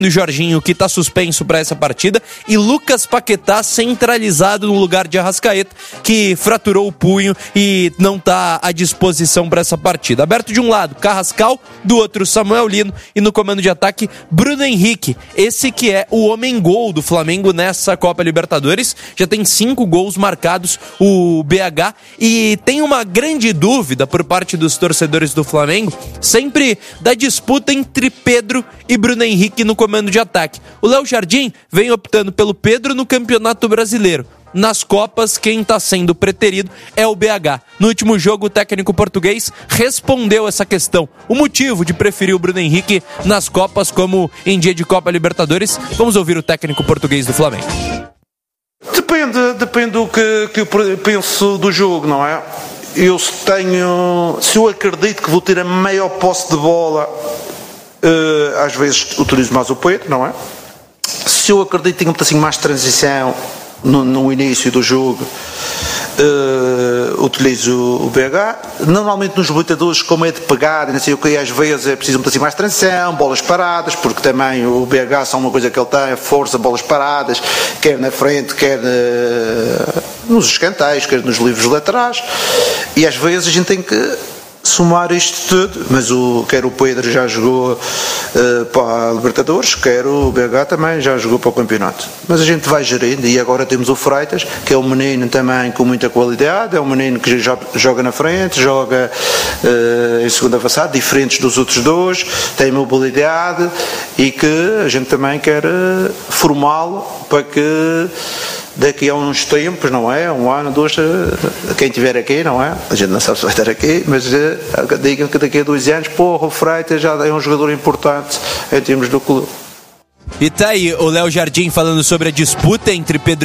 no Jorginho, que está suspenso para essa partida, e Lucas Paquetá centralizado no lugar de Arrascaeta, que fraturou o punho e não está à disposição para essa partida. Aberto de um lado, Carrascal, do outro, Samuel Lino, e no comando de ataque, Bruno Henrique, esse que é o homem-gol do Flamengo nessa Copa Libertadores, já tem 5 gols marcados, o BH, e tem uma grande dúvida por parte dos torcedores do Flamengo, sempre da disputa entre Pedro e Bruno Henrique no comando de ataque. O Léo Jardim vem optando pelo Pedro no Campeonato Brasileiro. Nas Copas, quem está sendo preterido é o BH. No último jogo, o técnico português respondeu essa questão. O motivo de preferir o Bruno Henrique nas Copas como em dia de Copa Libertadores. Vamos ouvir o técnico português do Flamengo. Depende do que eu penso do jogo, não é? Se eu acredito que vou ter a maior posse de bola, às vezes utilizo mais o Pedro, não é? Se eu acredito que tenho mais transição no início do jogo, utilizo o BH. Normalmente nos habilitadores, como é de pegar, não sei o que, às vezes é preciso mais transição, bolas paradas, porque também o BH são uma coisa que ele tem, força, bolas paradas, quer na frente, quer nos escanteios, quer nos livros laterais, e às vezes a gente tem que somar isto tudo, mas quer o Pedro já jogou para a Libertadores, quer o BH também já jogou para o campeonato, mas a gente vai gerindo. E agora temos o Freitas, que é um menino também com muita qualidade, é um menino que já joga na frente, joga em segunda avançada, diferentes dos outros dois, tem mobilidade, e que a gente também quer formá-lo para que daqui a uns tempos, não é? Um ano, 2, quem estiver aqui, não é? A gente não sabe se vai estar aqui, mas digam que daqui a 2 anos, o Freitas já é um jogador importante em termos do clube. E tá aí o Léo Jardim falando sobre a disputa entre Pedro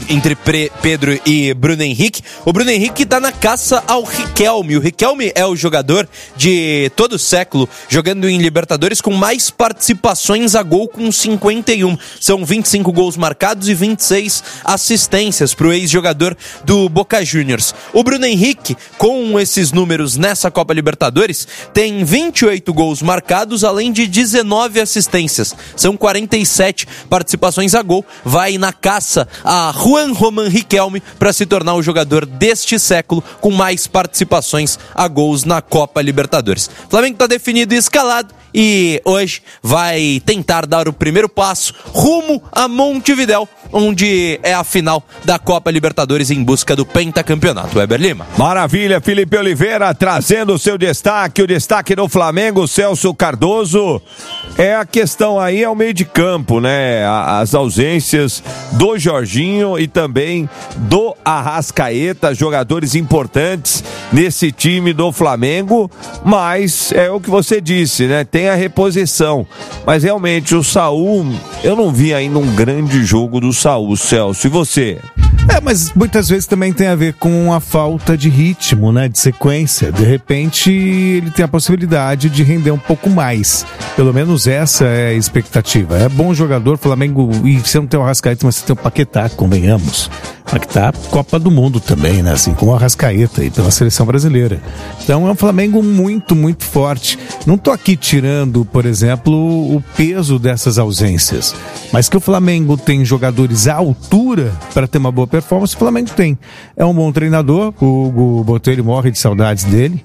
e Bruno Henrique. O Bruno Henrique tá na caça ao Riquelme. O Riquelme é o jogador de todo o século jogando em Libertadores com mais participações a gol, com 51. São 25 gols marcados e 26 assistências pro ex-jogador do Boca Juniors. O Bruno Henrique, com esses números nessa Copa Libertadores, tem 28 gols marcados, além de 19 assistências. São 47 participações a gol, vai na caça a Juan Román Riquelme para se tornar o jogador deste século com mais participações a gols na Copa Libertadores. O Flamengo está definido e escalado e hoje vai tentar dar o primeiro passo rumo a Montevidéu, onde é a final da Copa Libertadores em busca do pentacampeonato. Weber Lima. Maravilha, Felipe Oliveira trazendo o seu destaque, o destaque do Flamengo, Celso Cardoso. A questão aí é o meio de campo, né? As ausências do Jorginho e também do Arrascaeta, jogadores importantes nesse time do Flamengo, mas é o que você disse, né? Tem a reposição, mas realmente o Saúl, eu não vi ainda um grande jogo do Saúl, Celso, e você? Mas muitas vezes também tem a ver com a falta de ritmo, né, de sequência. De repente ele tem a possibilidade de render um pouco mais, pelo menos essa é a expectativa. É bom jogador, Flamengo, e você não tem o Arrascaeta, mas você tem o Paquetá, convenhamos. Paquetá, Copa do Mundo também, né, assim como o Arrascaeta e pela seleção brasileira. Então é um Flamengo muito, muito forte. Não tô aqui tirando, por exemplo, o peso dessas ausências, mas que o Flamengo tem jogadores à altura para ter uma boa performance, o Flamengo tem. É um bom treinador, o Hugo Botelho morre de saudades dele.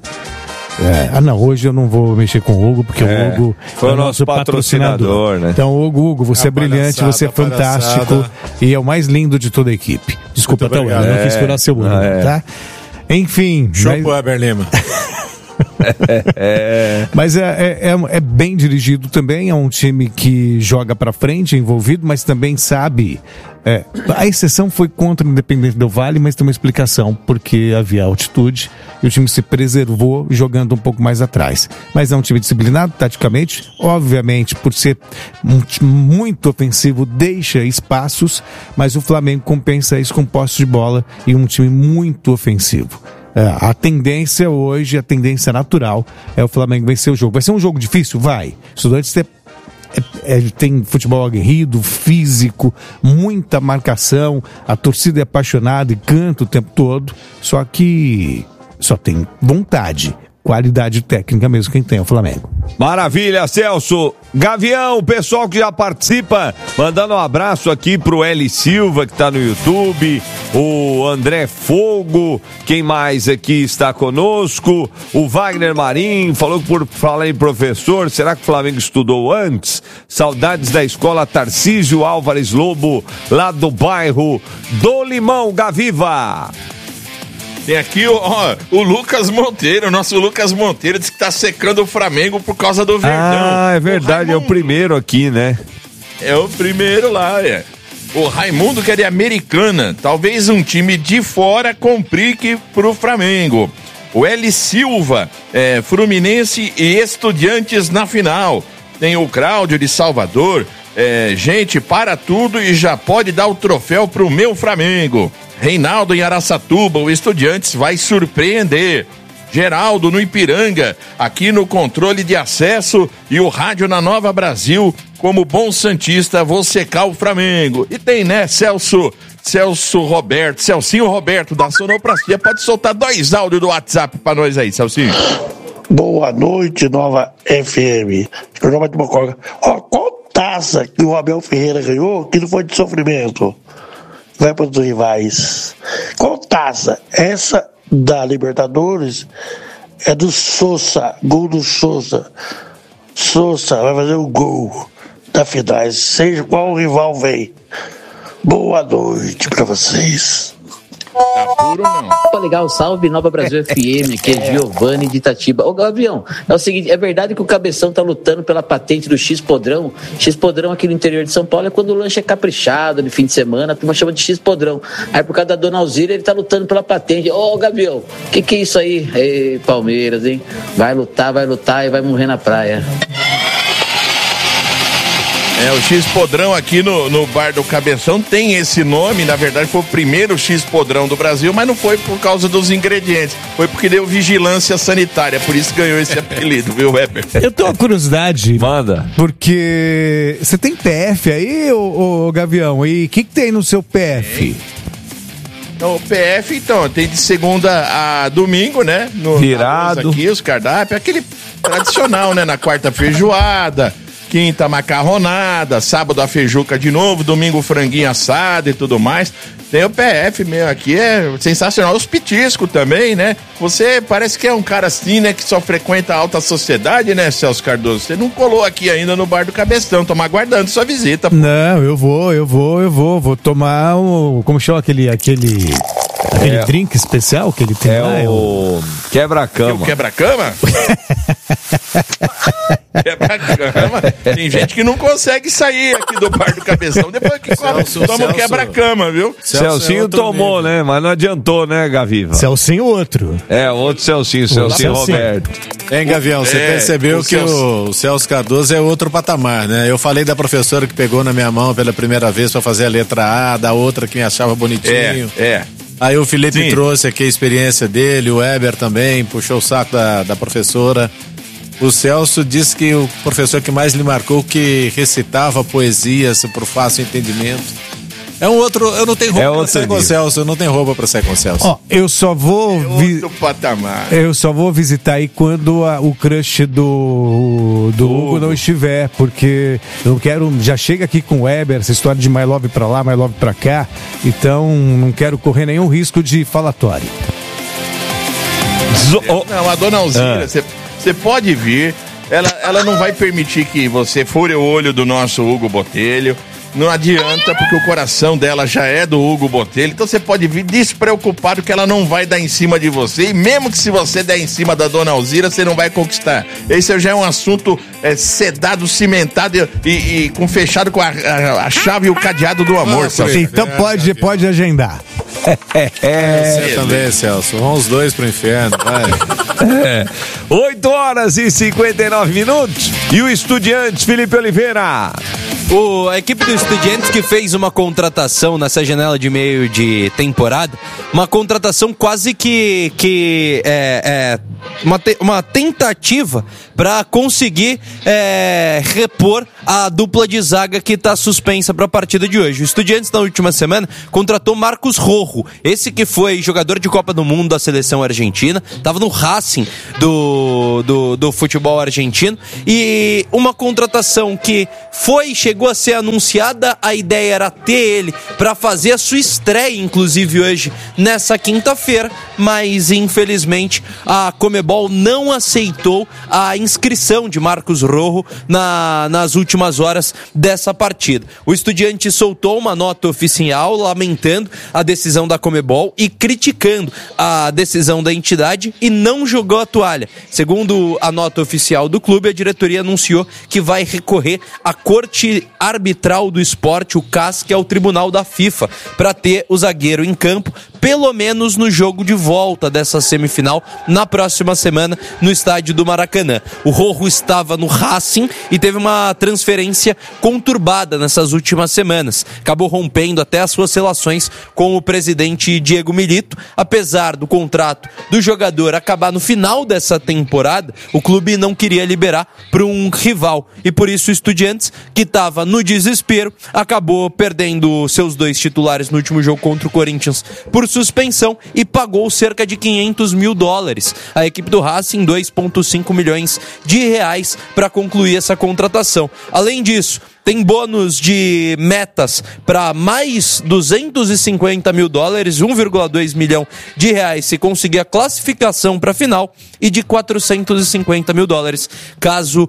Hoje eu não vou mexer com o Hugo, porque o Hugo foi o nosso patrocinador, né? Então, Hugo, você é brilhante, você é fantástico e é o mais lindo de toda a equipe. Desculpa, até eu não quis furar seu olho, tá? Enfim. Show pro Weber Lima. Mas é bem dirigido também, é um time que joga pra frente, é envolvido, mas também sabe. A exceção foi contra o Independente Del Valle, mas tem uma explicação, porque havia altitude e o time se preservou jogando um pouco mais atrás. Mas é um time disciplinado, taticamente, obviamente, por ser muito ofensivo, deixa espaços, mas o Flamengo compensa isso com posse de bola e um time muito ofensivo. A tendência hoje, a tendência natural é o Flamengo vencer o jogo. Vai ser um jogo difícil? Vai. Estudantes tem futebol aguerrido, físico, muita marcação, a torcida é apaixonada e canta o tempo todo, só que só tem vontade. qualidade técnica mesmo quem tem o Flamengo. Maravilha, Celso. Gavião, o pessoal que já participa, mandando um abraço aqui pro Eli Silva, que tá no YouTube, o André Fogo, quem mais aqui está conosco? O Wagner Marim, falou que por falar em professor, será que o Flamengo estudou antes? Saudades da escola Tarcísio Álvares Lobo, lá do bairro do Limão, Gaviva. Tem aqui o Lucas Monteiro, o nosso Lucas Monteiro, diz que tá secando o Flamengo por causa do Verdão. Ah, é verdade, é o primeiro aqui, né? É o primeiro lá, é. O Raimundo, que é de Americana, talvez um time de fora complique pro Flamengo. O L. Silva, Fluminense e Estudiantes na final. Tem o Cláudio de Salvador, gente, para tudo e já pode dar o troféu pro meu Flamengo. Reinaldo em Araçatuba, o Estudiantes vai surpreender. Geraldo no Ipiranga, aqui no controle de acesso e o rádio na Nova Brasil, como bom santista, vou secar o Flamengo. E tem, né, Celcinho Roberto, da Sonoplastia, pode soltar 2 áudios do WhatsApp pra nós aí, Celcinho. Boa noite, Nova FM. Qual taça que o Abel Ferreira ganhou que não foi de sofrimento? Vai para os rivais. Qual taça? Essa da Libertadores é do Sousa, gol do Sousa. Sousa vai fazer o gol da final, seja qual rival vem. Boa noite para vocês. Tá puro, não? Opa, legal, salve Nova Brasil FM, aqui é Giovanni de Itatiba. Ô Gavião, é o seguinte, é verdade que o Cabeção tá lutando pela patente do X-Podrão? X-Podrão aqui no interior de São Paulo é quando o lanche é caprichado, de fim de semana, a turma chama de X-Podrão. Aí por causa da Dona Alzira, ele tá lutando pela patente. Ô Gavião, que é isso aí? Ei, Palmeiras, hein? Vai lutar e vai morrer na praia. O X-Podrão aqui no bar do Cabeção tem esse nome, na verdade foi o primeiro X-Podrão do Brasil, mas não foi por causa dos ingredientes, foi porque deu vigilância sanitária, por isso ganhou esse apelido, viu, Weber? Eu tenho uma curiosidade. Manda. Porque você tem PF aí, ô Gavião, e o que tem no seu PF? Então, o PF, então, tem de segunda a domingo, né? Virado. Aqui, os cardápios, aquele tradicional, né? Na quarta, feijoada. Quinta, macarronada, sábado a feijuca de novo, domingo franguinho assado e tudo mais. Tem o PF mesmo aqui, é sensacional. Os petiscos também, né? Você parece que é um cara assim, né? Que só frequenta a alta sociedade, né, Celso Cardoso? Você não colou aqui ainda no bar do Cabeção, tô aguardando sua visita. Pô. Não, eu vou tomar o... Como chama aquele drink especial que ele tem lá? O quebra-cama. O quebra-cama? Quebra-cama. Tem gente que não consegue sair aqui do bar do Cabeção depois que toma o quebra-cama, viu? Celcinho tomou, nível, né? Mas não adiantou, né, Gaviva? Celcinho outro. Outro Celcinho Roberto. Hein, Gavião, você percebeu que o Celso Cardoso é outro patamar, né? Eu falei da professora que pegou na minha mão pela primeira vez pra fazer a letra A, da outra que me achava bonitinho. Aí o Felipe trouxe aqui a experiência dele, o Weber também, puxou o saco da professora. O Celso disse que o professor que mais lhe marcou que recitava poesias por fácil entendimento. É um outro, eu não tenho roupa pra sair com o Celso, eu não tenho roupa pra sair com o Celso. Ó, eu só vou... outro patamar. Eu só vou visitar aí quando o crush do Hugo não estiver, porque eu quero... Já chega aqui com o Weber, essa história de My Love pra lá, My Love pra cá, então não quero correr nenhum risco de falatório. Não, a Dona Alzira, você pode vir, ela não vai permitir que você fure o olho do nosso Hugo Botelho. Não adianta, porque o coração dela já é do Hugo Botelho. Então você pode vir despreocupado que ela não vai dar em cima de você. E mesmo que se você der em cima da Dona Alzira, você não vai conquistar. Esse já é um assunto sedado, cimentado e com fechado com a chave e o cadeado do amor, Celso. Então pode agendar. Você também, Celso. Vamos os dois pro inferno, vai. 8h59. E o Estudiantes, Felipe Oliveira. A equipe do Estudiantes que fez uma contratação nessa janela de meio de temporada, uma contratação quase que uma tentativa para conseguir repor a dupla de zaga que está suspensa para a partida de hoje. O Estudiantes, na última semana, contratou Marcos Rojo, esse que foi jogador de Copa do Mundo da seleção argentina, estava no Racing do futebol argentino, e uma contratação que chegou a ser anunciada. A ideia era ter ele para fazer a sua estreia, inclusive hoje, nessa quinta-feira, mas infelizmente a Conmebol não aceitou a inscrição de Marcos Rojo nas últimas horas dessa partida. O Estudiante soltou uma nota oficial lamentando a decisão da Conmebol e criticando a decisão da entidade, e não jogou a toalha. Segundo a nota oficial do clube, a diretoria anunciou que vai recorrer à Corte Arbitral do Esporte, o CAS, que é o tribunal da FIFA, para ter o zagueiro em campo, pelo menos no jogo de volta dessa semifinal, na próxima semana, no estádio do Maracanã. O Rojo estava no Racing e teve uma transferência conturbada nessas últimas semanas. Acabou rompendo até as suas relações com o presidente Diego Milito. Apesar do contrato do jogador acabar no final dessa temporada, o clube não queria liberar para um rival. E por isso o Estudiantes, que estava no desespero, acabou perdendo seus 2 titulares no último jogo contra o Corinthians por suspensão e pagou cerca de $500 mil. A equipe do Racing, 2,5 milhões de reais para concluir essa contratação. Além disso, tem bônus de metas para mais $250 mil, 1,2 milhão de reais se conseguir a classificação para a final, e de $450 mil caso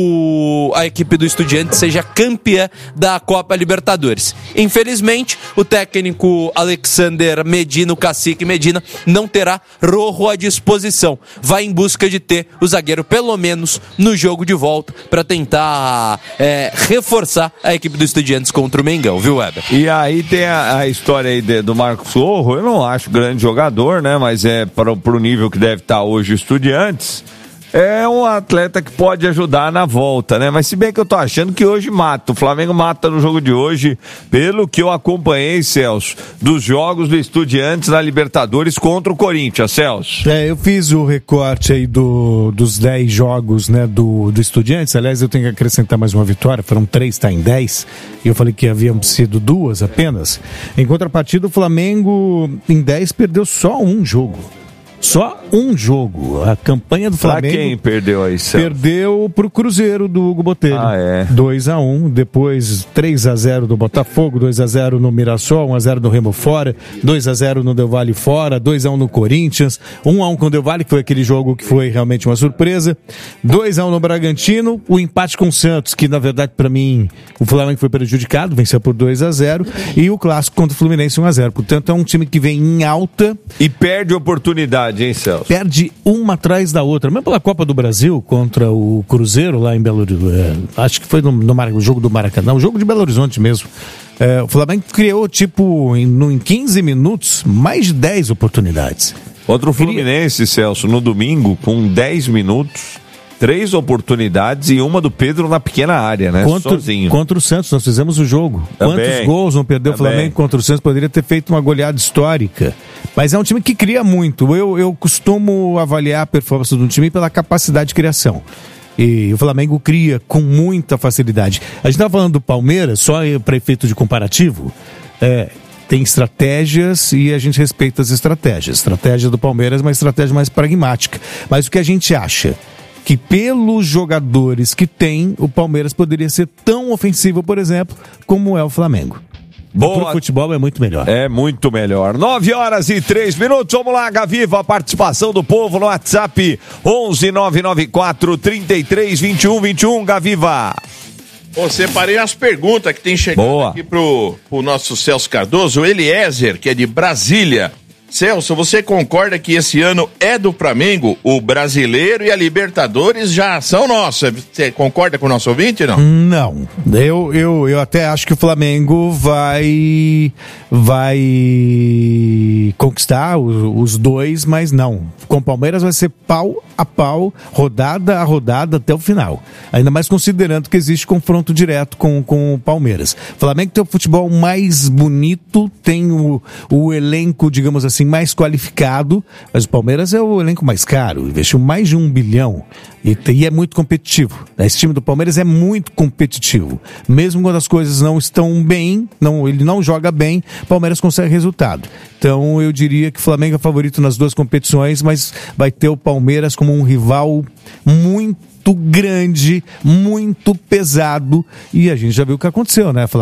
a equipe do Estudiantes seja campeã da Copa Libertadores. Infelizmente, o técnico Alexander Medina, o cacique Medina, não terá Rojo à disposição. Vai em busca de ter o zagueiro pelo menos no jogo de volta para tentar reforçar a equipe do Estudiantes contra o Mengão, viu, Weber? E aí tem a história aí do Marcos Rojo. Eu não acho grande jogador, né? Mas pro nível que deve estar hoje o Estudiantes, é um atleta que pode ajudar na volta, né? Mas se bem que eu tô achando que hoje mata. O Flamengo mata no jogo de hoje, pelo que eu acompanhei, Celso, dos jogos do Estudiantes na Libertadores contra o Corinthians, Celso. Eu fiz o recorte aí dos 10 jogos, né, do Estudiantes. Aliás, eu tenho que acrescentar mais uma vitória, foram 3, tá em 10. E eu falei que haviam sido 2 apenas. Em contrapartida, o Flamengo em 10 perdeu só um jogo. Só um jogo. A campanha do Flamengo... Pra quem perdeu aí, Celso? Perdeu pro Cruzeiro do Hugo Botelho. 2-1, depois 3-0 do Botafogo, 2-0 no Mirassol, 1-0 no Remo fora, 2-0 no Del Valle fora, 2-1 no Corinthians, 1-1 com o Del Valle, que foi aquele jogo que foi realmente uma surpresa, 2-1 no Bragantino, o empate com o Santos, que na verdade pra mim o Flamengo foi prejudicado, venceu por 2-0, e o clássico contra o Fluminense 1-0. Portanto, é um time que vem em alta. E perde oportunidade, hein, Celso? Perde uma atrás da outra. Mesmo pela Copa do Brasil contra o Cruzeiro lá em Belo Horizonte. Acho que foi no jogo do Maracanã, o jogo de Belo Horizonte mesmo. O Flamengo criou, em 15 minutos, mais de 10 oportunidades. Contra o Fluminense, Celso, no domingo, com 10 minutos, 3 oportunidades e uma do Pedro na pequena área, né? Sozinho. Contra o Santos, nós fizemos o jogo. Também. Quantos gols não perdeu o Flamengo contra o Santos? Poderia ter feito uma goleada histórica. Mas é um time que cria muito. Eu costumo avaliar a performance do time pela capacidade de criação. E o Flamengo cria com muita facilidade. A gente estava falando do Palmeiras, só para efeito de comparativo. Tem estratégias e a gente respeita as estratégias. Estratégia do Palmeiras é uma estratégia mais pragmática. Mas o que a gente acha? Que pelos jogadores que tem, o Palmeiras poderia ser tão ofensivo, por exemplo, como é o Flamengo. Boa. O futebol é muito melhor. É muito melhor. 9h03. Vamos lá, Gaviva, a participação do povo no WhatsApp 11994-332121, Gaviva. Separei as perguntas que tem chegado aqui pro nosso Celso Cardoso, o Eliezer, que é de Brasília. Celso, você concorda que esse ano é do Flamengo? O Brasileiro e a Libertadores já são nossos. Você concorda com o nosso ouvinte, não? Não. Eu até acho que o Flamengo vai conquistar os 2, mas não. Com o Palmeiras vai ser pau a pau, rodada a rodada até o final. Ainda mais considerando que existe confronto direto com o Palmeiras. O Flamengo tem o futebol mais bonito, tem o elenco, digamos assim, assim, mais qualificado, mas o Palmeiras é o elenco mais caro, investiu mais de 1 bilhão e é muito competitivo. Esse time do Palmeiras é muito competitivo. Mesmo quando as coisas não estão bem, ele não joga bem, o Palmeiras consegue resultado. Então eu diria que o Flamengo é favorito nas duas competições, mas vai ter o Palmeiras como um rival muito grande, muito pesado, e a gente já viu o que aconteceu, né?